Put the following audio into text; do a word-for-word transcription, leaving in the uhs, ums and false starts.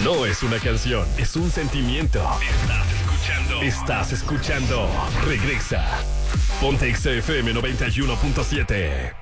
No es una canción, es un sentimiento. Estás escuchando. Estás escuchando. Regresa. Ponte X F M noventa y uno punto siete.